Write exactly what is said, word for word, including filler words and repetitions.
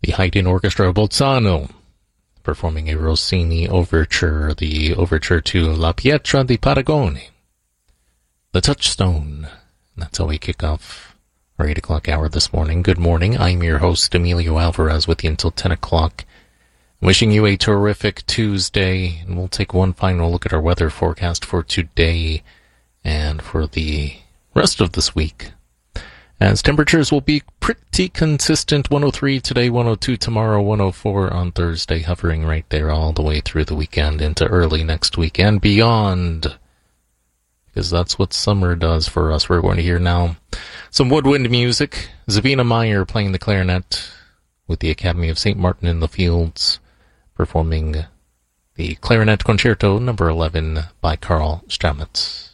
The Haydn Orchestra Bolzano, performing a Rossini overture, the overture to La Pietra di Paragone. The Touchstone. That's how we kick off our eight o'clock hour this morning. Good morning. I'm your host, Emilio Alvarez, with you until ten o'clock. Wishing you a terrific Tuesday, and we'll take one final look at our weather forecast for today and for the rest of this week, as temperatures will be pretty consistent. one oh three today, one oh two tomorrow, one oh four on Thursday, hovering right there all the way through the weekend into early next week and beyond, because that's what summer does for us. We're going to hear now some woodwind music. Zabina Meyer playing the clarinet with the Academy of Saint Martin in the Fields, performing the Clarinet Concerto number eleven by Karl Stramitz.